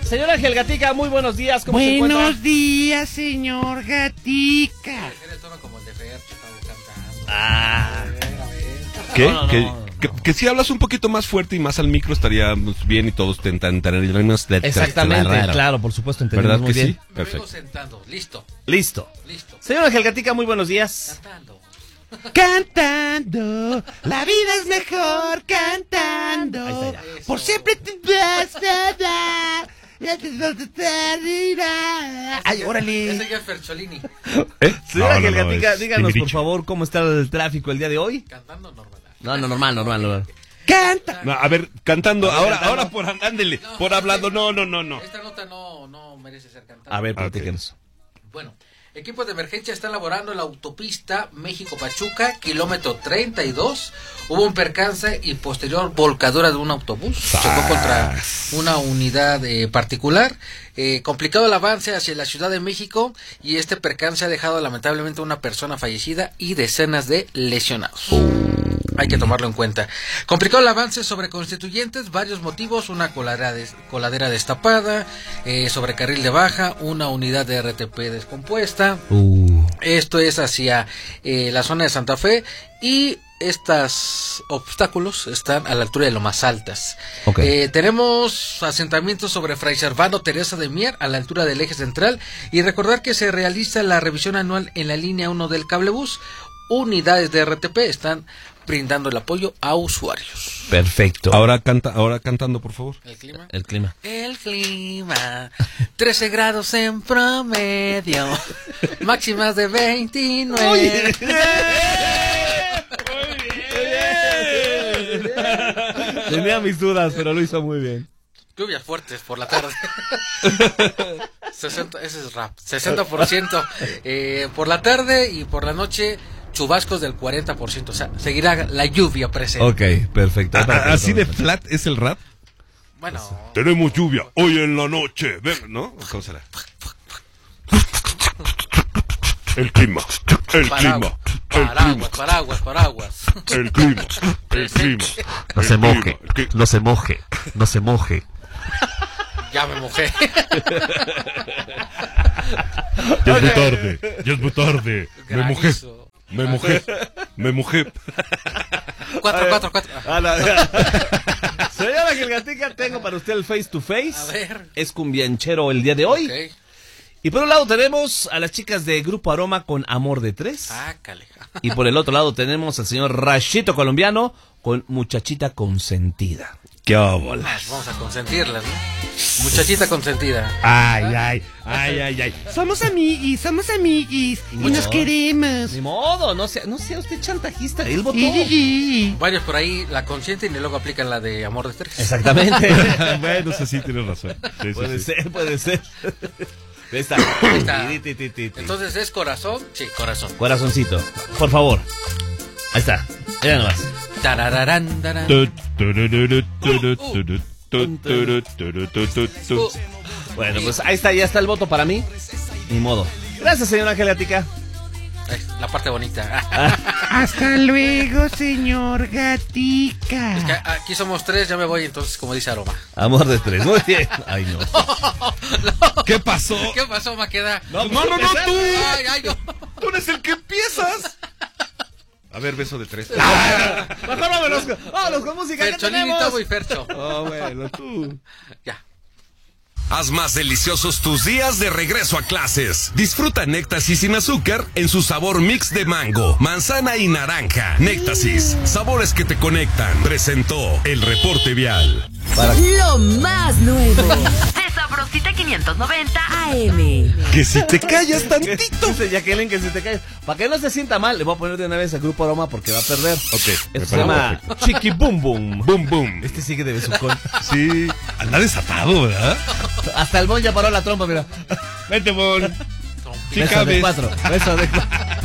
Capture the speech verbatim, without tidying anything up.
Señor Ángel Gatica, muy buenos días. ¿Cómo se encuentra? Buenos días, señor Gatica. Ah. ¿Qué? No, no, no, ¿Que, no. que, que si hablas un poquito más fuerte y más al micro estaríamos bien y todos tentaríamos. Exactamente, claro, por supuesto, entendemos ¿Verdad muy que bien. sí? Perfecto. Sentando, listo, Listo. listo. Señor Ángel Gatica, muy buenos días. Cantando. Cantando, la vida es mejor cantando. Ahí está, ya. Por siempre te vas a dar. Ay, órale. Ese ya es Fercholini. ¿Eh? Señor No, Ángel no, no, Gatica, es díganos por Timbiriche. favor cómo está el tráfico el día de hoy. Cantando normal. No, no, normal, normal, normal. Canta. No, a ver, cantando, A ver, ahora, cantando. ahora por ándele, por hablando, no, no, no, no. Esta nota no, no merece ser cantada. A ver, Ok. platíquenos. Bueno, equipos de emergencia están laborando en la autopista México-Pachuca, kilómetro treinta y dos. Hubo un percance y posterior volcadura de un autobús. Chocó contra una unidad eh, particular. Eh, complicado el avance hacia la Ciudad de México y este percance ha dejado lamentablemente una persona fallecida y decenas de lesionados. Hay que tomarlo en cuenta. Complicado el avance sobre Constituyentes, varios motivos, una coladera, des, coladera destapada, eh, sobre carril de baja, una unidad de R T P descompuesta. Uh. Esto es hacia eh, la zona de Santa Fe y estos obstáculos están a la altura de lo más altas. Ok. Eh, tenemos asentamientos sobre Fray Servando Teresa de Mier a la altura del eje central y recordar que se realiza la revisión anual en la línea uno del cablebús. Unidades de R T P están brindando el apoyo a usuarios. Perfecto. Ahora canta, ahora cantando, por favor. ¿El clima? El clima. El clima, trece grados en promedio, máximas de veintinueve. Tenía mis dudas, pero lo hizo muy bien. Lluvias fuertes por la tarde. sesenta, ese es rap. sesenta por ciento eh, por la tarde y por la noche chubascos del cuarenta por ciento. O sea, seguirá la lluvia presente. Ok, perfecto. Ah, ah, ¿Así de flat es el rap? Bueno, Tenemos lluvia hoy en la noche, ven, ¿no? ¿Cómo será? El clima, el paraguas, clima, el paraguas, paraguas, paraguas. el clima, el clima. No se moje, no se moje, no se moje. Ya me mojé. Ya es muy tarde, ya es muy tarde. Me mojé, Granizo. me mojé, me mojé. Cuatro, cuatro, cuatro. Ah, no. Señora Gilgatica, tengo para usted el face to face. A ver. Es cumbianchero el día de hoy. Ok. Y por un lado tenemos a las chicas de Grupo Aroma con Amor de Tres. Sácale. Y por el otro lado tenemos al señor Rachito Colombiano con Muchachita Consentida. ¡Qué óbola! Vamos a consentirlas, ¿no? Muchachita consentida. Ay, ay, ay, ay, ay. Somos amiguis, somos amiguis. Y nos No. queremos. Ni modo, no sea, no sea usted chantajista. Él votó. Y, y, y. Varios por ahí la consienten y luego aplican la de Amor de Tres. Exactamente. Bueno, eso sí tienes razón. Sí, sí, Puede sí. ser, puede ser. Ahí está. está. Ti, ti, ti, ti, ti. Entonces, ¿es corazón? Sí, corazón. Corazoncito, por favor. Ahí está. Mira nomás. Tarararán, tarán. Tu, turururu, turu, turu, tu, turu, turu, tu, tu, tu. Bueno, pues ahí está, ya está el voto para mí. Ni modo. Gracias, señora Ángel Gatica. Ay, la parte bonita. Hasta luego, señor Es que Gatica. aquí somos tres, ya me voy, entonces, como dice Aroma. Amor de Tres. Muy bien. Ay, no. ¿Qué pasó? ¿Qué pasó, Maqueda? No, no, no, no, tú. Ay, ay, no. Tú eres el que empiezas. A ver, beso de tres. Mejor vámonos, vámonos con música. ¿Qué Fercholini, tenemos? Tobo y Fercho. Oh, bueno, tú. Ya. Haz más deliciosos tus días de regreso a clases. Disfruta Néctasis sin azúcar en su sabor mix de mango, manzana y naranja. Néctasis, sabores que te conectan. Presentó el reporte vial. Lo más nuevo de Sabrosita quinientos noventa A M. Que si te callas tantito. Dice Jacqueline que si te caes. Para que no se sienta mal, le voy a poner de una vez al Grupo Aroma porque va a perder. Ok, me Esto se parece llama perfecto. Chiqui Boom Boom. Boom, boom. Este sigue de besucón. Sí, anda desatado, ¿verdad? Hasta el Bon ya paró la trompa, mira. Vente, Bon. Sí Beso de cabes. cuatro. Beso de cuatro.